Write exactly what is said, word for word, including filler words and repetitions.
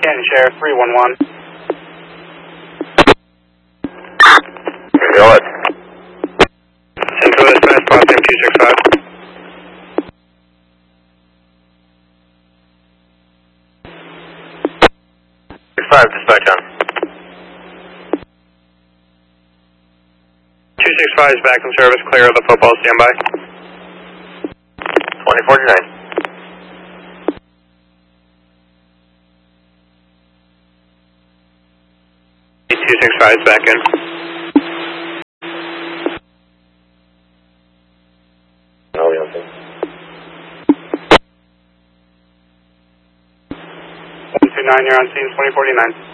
Candy Sheriff, three one one. Feel it. Central Dispatch, Boston two six five. six five, dispatch on. two six five is back in service, clear of the football, standby. twenty forty-nine. two six five is back in. Oh, we don't think. one two nine, you're on scene, twenty forty-nine.